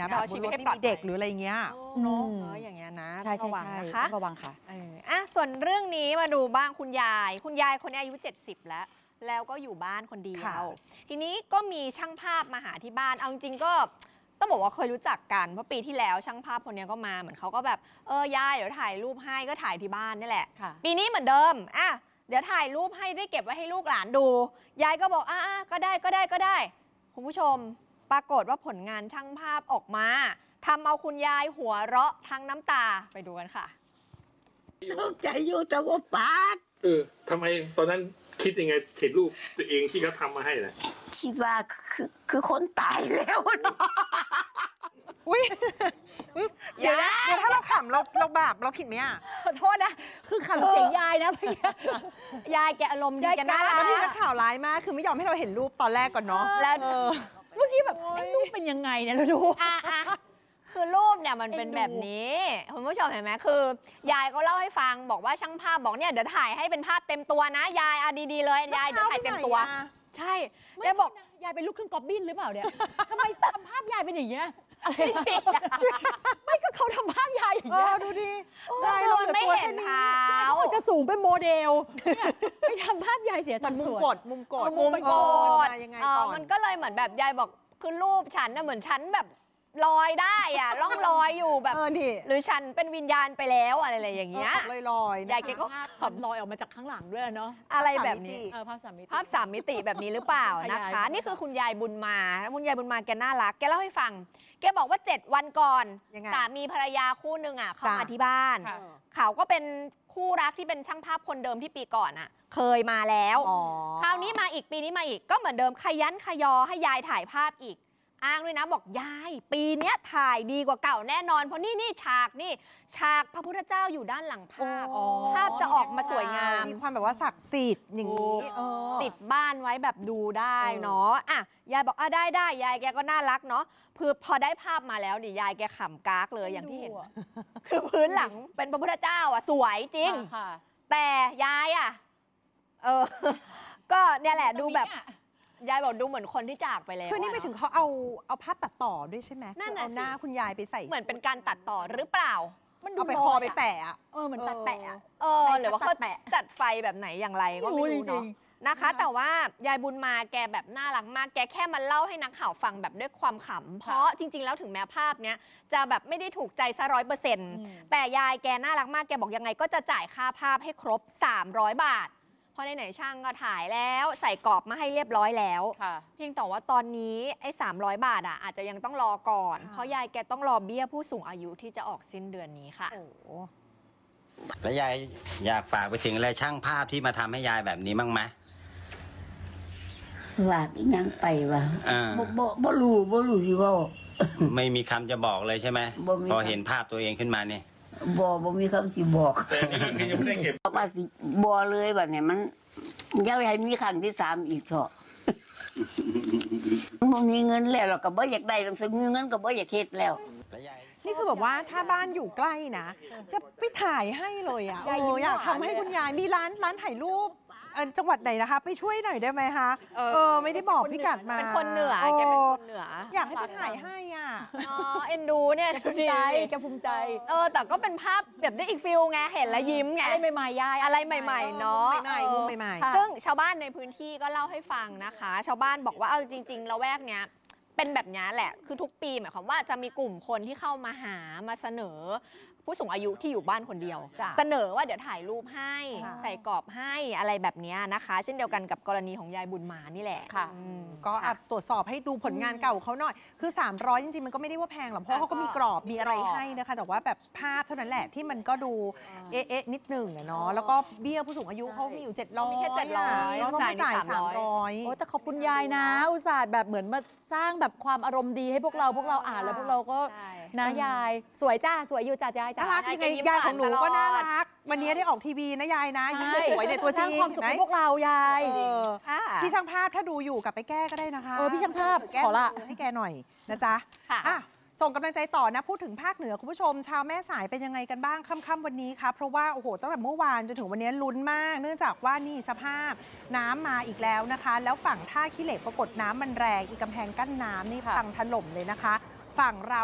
นะแบบบนรถไม่มีเด็กหรืออะไรเงี้ยเนาะอย่างเงี้ยนะระวังนะคะระวังค่ะส่วนเรื่องนี้มาดูบ้างคุณยายคนนี้อายุ70แล้วก็อยู่บ้านคนเดียวทีนี้ก็มีช่างภาพมาหาที่บ้านเอาจริงๆก็ต้องบอกว่าเคยรู้จักกันเพราะปีที่แล้วช่างภาพคนนี้ก็มาเหมือนเขาก็แบบยายเดี๋ยวถ่ายรูปให้ก็ถ่ายที่บ้านนี่แหละปีนี้เหมือนเดิมเดี๋ยวถ่ายรูปให้ได้เก็บไว้ให้ลูกหลานดูยายก็บอกก็ได้คุณผู้ชมปรากฏว่าผลงานช่างภาพออกมาทำเอาคุณยายหัวเราะทั้งน้ำตาไปดูกันค่ะตกใจอยู่แต่ว่าปากทำไมตอนนั้นคิดยังไงเห็นรูปตัวเองที่เขาทำมาให้น่ะคิดว่าคือคนตายแล้วเนาะอุ้ยเดี๋ยวถ้าเราขำเราบาปเราผิดไหมขอโทษนะคือขำเสียงยายนะพี่ยายแกอารมณ์ดีแกน่ารักแล้วที่นักข่าวร้ายมากคือไม่ยอมให้เราเห็นรูปตอนแรกก่อนเนาะแล้วเมื่อกี้แบบรูปเป็นยังไงเนี่ยเราดูคือรูปเนี่ยมันเป็นแบบนี้คุณผู้ชมเห็นไหมคือยายก็เล่าให้ฟังบอกว่าช่างภาพบอกเนี่ยเดี๋ยวถ่ายให้เป็นภาพเต็มตัวนะยายดีๆเลยยายเดี๋ยวถ่ายเต็มตัวใช่ยายบอกยายเป็นลูกครึ่งก๊อบบินหรือเปล่าเนี่ยทำไมทำภาพยายเป็นอย่างเงี้ยอะไรไม่ก็เขาทำภาพยายอย่างเงี้ยดูดิยายเราไม่เห็นเท้าจะสูงเป็นโมเดลไปทำภาพยายเสียสัดส่วนมุมกดยังไงก่อนมันก็เลยเหมือนแบบยายบอกคือรูปฉันน่ะเหมือนฉันแบบลอยได้ล่องลอยอยู่แบบหรือฉันเป็นวิญญาณไปแล้วอะไรอย่างเงี้ยลอยยายแกก็ขับลอยออกมาจากข้างหลังด้วยเนาะอะไรแบบนี้ภาพสามมิติแบบนี้หรือเปล่านะคะนี่คือคุณยายบุญมาคุณยายบุญมาแกน่ารักแกเล่าให้ฟังแกบอกว่า7 วันก่อนสามีภรรยาคู่หนึ่งเขามาที่บ้านเขาก็เป็นคู่รักที่เป็นช่างภาพคนเดิมที่ปีก่อนเคยมาแล้วคราวนี้มาอีกปีนี้มาอีกก็เหมือนเดิมขยันขยอให้ยายถ่ายภาพอีกอ้างด้วยนะบอกยายปีนี้ถ่ายดีกว่าเก่าแน่นอนเพราะนี่ฉากพระพุทธเจ้าอยู่ด้านหลังภาพภาพจะออกมาสวยงามมีความแบบว่าศักดิ์สิทธิ์อย่างนี้ติดบ้านไว้แบบดูได้เนาะยายบอกได้ยายแกก็น่ารักเนาะพอได้ภาพมาแล้วดิยายแกขำกากเลยอย่างที่เห็นคือพื้นหลังเป็นพระพุทธเจ้าสวยจริงแต่ยายก็เนี่ยแหละดูแบบยายบอกดูเหมือนคนที่จากไปแล้วคือนี่ไปถึงเขาเอาภาพตัดต่อด้วยใช่ไหมนั่นเอาหน้าคุณยายไปใส่เหมือนเป็นการตัดต่อหรือเปล่าเอาไปคอไปแปะเหมือนตัดแปะหรือว่าเขาจัดไฟแบบไหนอย่างไรก็ไม่รู้เนาะนะคะแต่ว่ายายบุญมาแกแบบน่ารักมากแกแค่มาเล่าให้นักข่าวฟังแบบด้วยความขำเพราะจริงๆแล้วถึงแม้ภาพเนี้ยจะแบบไม่ได้ถูกใจซะ100%แต่ยายแกน่ารักมากแกบอกยังไงก็จะจ่ายค่าภาพให้ครบ300 บาทเพราะไหนๆช่างก็ถ่ายแล้วใส่กรอบมาให้เรียบร้อยแล้วเพียงแต่ว่าตอนนี้ไอ้300 บาทอาจจะยังต้องรอก่อนเพราะยายแกต้องรอเบี้ยผู้สูงอายุที่จะออกสิ้นเดือนนี้ค่ะแล้วยายอยากฝากไปถึงอะไรช่างภาพที่มาทำให้ยายแบบนี้บ้างไหมว่ายังไปวะบ่รู้สิว่าไม่มีคำจะบอกเลยใช่ไหมพอเห็นภาพตัวเองขึ้นมาเนี่ยบ่มีคำสิบอกว่าสิบ่เลยแบบนี้มันยังให้มีครั้งที่3อีกเถอะมันมีเงินแล้วเราก็บ่อยากได้ต้องซื้อเงินก็บ่อยากเฮ็ดแล้วนี่คือแบบว่าถ้าบ้านอยู่ใกล้นะจะไปถ่ายให้เลยอยากทำให้คุณยายมีร้านถ่ายรูปจังหวัดไหนนะคะไปช่วยหน่อยได้ไหมคะไม่ได้บอกพี่กัดมาเป็นคนเหนือแกเป็นคนเหนืออยากให้ไปถ่ายให้เอ็นดูเนี่ยภูมิใจแกภูมิใจแต่ก็เป็นภาพแบบได้อีกฟิลไงเห็นแล้วยิ้มไงอะไรใหม่ๆยายอะไรใหม่ๆเนาะมุมใหม่ซึ่งชาวบ้านในพื้นที่ก็เล่าให้ฟังนะคะชาวบ้านบอกว่าเอาจริงๆละแวกเนี้ยเป็นแบบนี้แหละคือทุกปีหมายความว่าจะมีกลุ่มคนที่เข้ามาหามาเสนอผู้สูงอายุที่อยู่บ้านคนเดียวเสนอว่าเดี๋ยวถ่ายรูปให้ใส่กรอบให้อะไรแบบนี้นะคะเช่นเดียวกันกับกรณีของยายบุญมานี่แหละค่ะก็ตรวจสอบให้ดูผลงานเก่าเขาหน่อยคือ300จริงๆมันก็ไม่ได้ว่าแพงหรอกเพราะเขาก็มีกรอบมีอะไรให้นะคะแต่ว่าแบบภาพเท่านั้นแหละที่มันก็ดูนิดหนึ่งเนาะแล้วก็เบี้ยผู้สูงอายุเขามีอยู่700 มีแค่700 ต้องจ่าย300 แต่ขอบคุณยายนะอุตส่าห์แบบเหมือนมาสร้างแบบความอารมณ์ดีให้พวกเราอ่านแล้วพวกเราก็นะยายสวยจ้าสวยอยู่จ้ายน่ารักยังไงยายของหนูก็น่ารักวันนี้ได้ออกทีวีนะยายนะยิ้มสวยในตัวจริงความสุขให้พวกเรายายพี่ช่างภาพถ้าดูอยู่กลับไปแก้ก็ได้นะคะพี่ช่างภาพขอละให้แกหน่อยนะจ๊ะส่งกำลังใจต่อนะพูดถึงภาคเหนือคุณผู้ชมชาวแม่สายเป็นยังไงกันบ้างค่ำๆวันนี้ครับเพราะว่าโอ้โหตั้งแต่เมื่อวานจนถึงวันนี้ลุ้นมากเนื่องจากว่านี่สภาพน้ำมาอีกแล้วนะคะแล้วฝั่งท่าขี้เหล็กปรากฏน้ำมันแรงอีกกำแพงกั้นน้ำนี่พังถล่มเลยนะคะฝั่งเรา